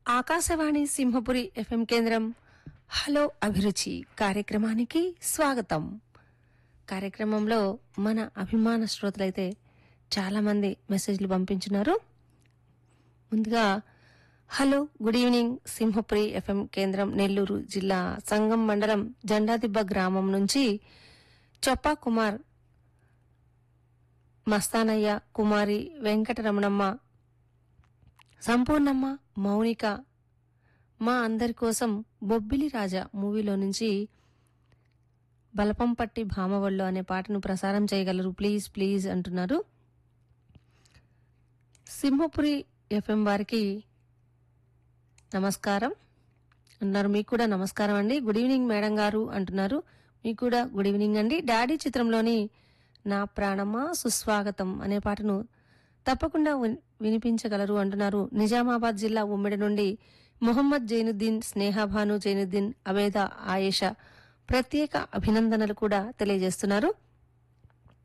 Akashvani Simhapuri FM కేంద్రం hello అభిరుచి కార్యక్రమానికి స్వాగతం. కార్యక్రమంలో మన అభిమాన శ్రోతలైతే చాలా మంది మెసేజ్లు పంపించున్నారు. ముందుగా hello good evening Simhapuri FM కేంద్రం నెల్లూరు జిల్లా సంగం మండలం జెండాదిబ్బ గ్రామం నుంచి చొప్పా కుమార్, మస్తానయ్య, కుమారి, వెంకటరమణమ్మ, సంపూర్ణమ్మ, మౌనిక మా అందరి కోసం బొబ్బిలి రాజా మూవీలో నుంచి బలపంపట్టి భామవళ్ళు అనే పాటను ప్రసారం చేయగలరు ప్లీజ్ ప్లీజ్ అంటున్నారు. సింహపురి ఎఫ్ఎం వారికి నమస్కారం అన్నారు. మీకు కూడా నమస్కారం అండి. గుడ్ ఈవినింగ్ మేడం గారు అంటున్నారు. మీకు కూడా గుడ్ ఈవినింగ్ అండి. డాడీ చిత్రంలోని నా ప్రాణమా సుస్వాగతం అనే పాటను తప్పకుండా వినిపించగలరు అంటున్నారు. నిజామాబాద్ జిల్లా ఉమ్మిడి నుండి మొహమ్మద్ జైనుద్దీన్, స్నేహాభాను జైనుద్దీన్, అబేద, ఆయేషా ప్రత్యేక అభినందనలు కూడా తెలియజేస్తున్నారు.